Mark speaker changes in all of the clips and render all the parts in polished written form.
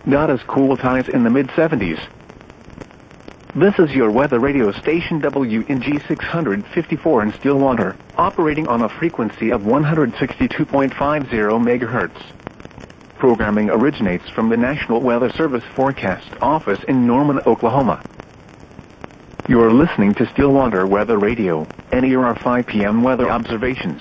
Speaker 1: Not as cool with highs in the mid-70s. This is your weather radio station WNG 654 in Stillwater, operating on a frequency of 162.50 MHz. Programming originates from the National Weather Service Forecast Office in Norman, Oklahoma. You're listening to Stillwater Weather Radio, and here are 5 p.m. weather observations.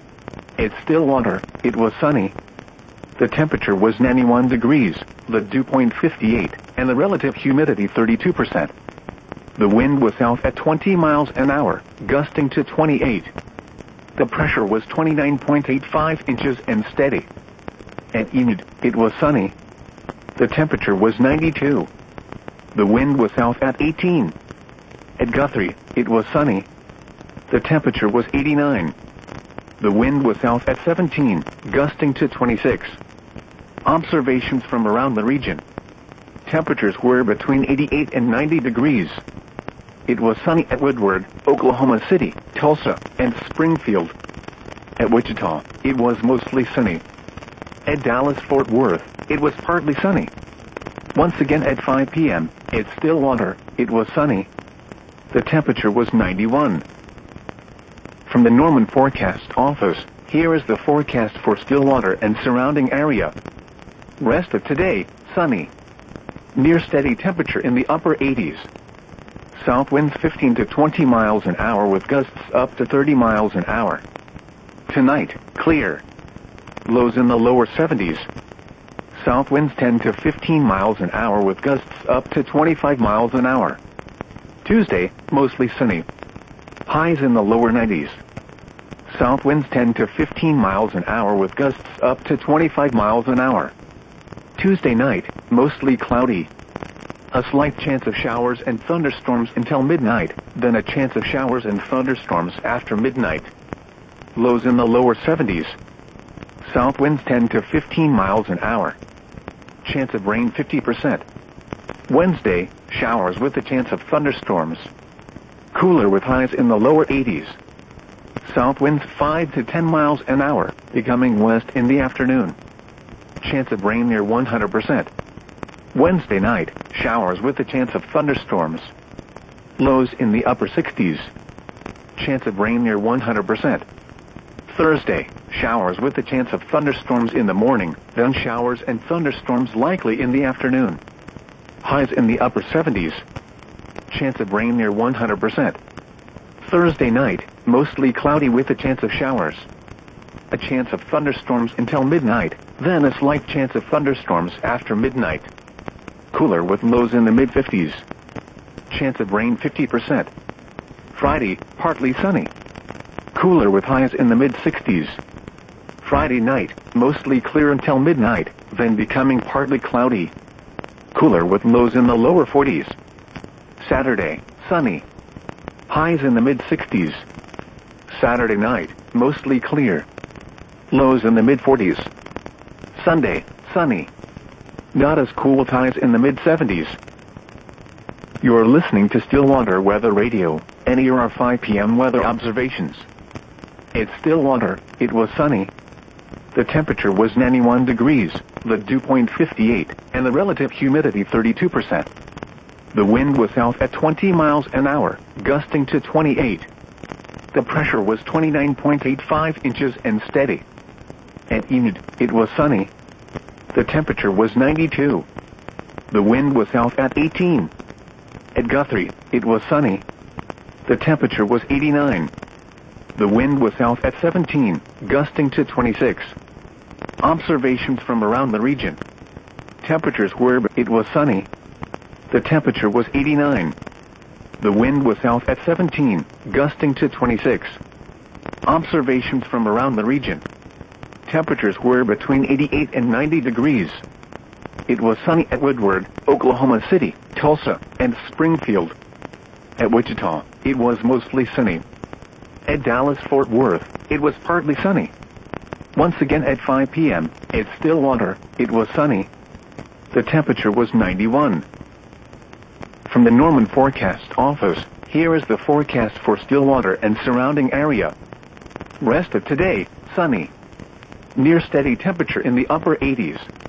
Speaker 1: It's Stillwater. It was sunny. The temperature was 91 degrees, the dew point 58, and the relative humidity 32%. The wind was south at 20 miles an hour, gusting to 28. The pressure was 29.85 inches and steady. At Enid, it was sunny. The temperature was 92. The wind was south at 18. At Guthrie, it was sunny. The temperature was 89. The wind was south at 17, gusting to 26. Observations from around the region. Temperatures were between 88 and 90 degrees. It was sunny at Woodward, Oklahoma City, Tulsa, and Springfield. At Wichita, it was mostly sunny. At Dallas-Fort Worth, it was partly sunny. Once again at 5 p.m., at Stillwater, it was sunny. The temperature was 91. From the Norman Forecast Office, here is the forecast for Stillwater and surrounding area. Rest of today, sunny. Near steady temperature in the upper 80s. South winds 15 to 20 miles an hour with gusts up to 30 miles an hour. Tonight, clear. Lows in the lower 70s. South winds 10 to 15 miles an hour with gusts up to 25 miles an hour. Tuesday, mostly sunny. Highs in the lower 90s. South winds 10 to 15 miles an hour with gusts up to 25 miles an hour. Tuesday night, mostly cloudy. A slight chance of showers and thunderstorms until midnight, then a chance of showers and thunderstorms after midnight. Lows in the lower 70s. South winds 10 to 15 miles an hour. Chance of rain 50%. Wednesday, showers with a chance of thunderstorms. Cooler with highs in the lower 80s. South winds 5 to 10 miles an hour, becoming west in the afternoon. Chance of rain near 100%. Wednesday night, showers with a chance of thunderstorms. Lows in the upper 60s. Chance of rain near 100%. Thursday, showers with a chance of thunderstorms in the morning, then showers and thunderstorms likely in the afternoon. Highs in the upper 70s. Chance of rain near 100%. Thursday night, mostly cloudy with a chance of showers. A chance of thunderstorms until midnight, then a slight chance of thunderstorms after midnight. Cooler with lows in the mid-50s. Chance of rain 50%. Friday, partly sunny. Cooler with highs in the mid-60s. Friday night, mostly clear until midnight, then becoming partly cloudy. Cooler with lows in the lower 40s. Saturday, sunny. Highs in the mid-60s. Saturday night, mostly clear. Lows in the mid-40s. Sunday, sunny. Not as cool with highs in the mid-70s. You're listening to Stillwater Weather Radio, and here are 5 p.m. weather observations. It's Stillwater. It was sunny. The temperature was 91 degrees, the dew point 58, and the relative humidity 32%. The wind was south at 20 miles an hour, gusting to 28. The pressure was 29.85 inches and steady. At Enid, it was sunny. The temperature was 92. The wind was south at 18. At Guthrie, it was sunny. The temperature was 89. The wind was south at 17, gusting to 26. Observations from around the region. Temperatures were, it was sunny. The temperature was 89. The wind was south at 17, gusting to 26. Observations from around the region. Temperatures were between 88 and 90 degrees. It was sunny at Woodward, Oklahoma City, Tulsa, and Springfield. At Wichita, it was mostly sunny. At Dallas-Fort Worth, it was partly sunny. Once again at 5 p.m., at Stillwater, it was sunny. The temperature was 91. From the Norman Forecast Office, here is the forecast for Stillwater and surrounding area. Rest of today, sunny. Near steady temperature in the upper 80s.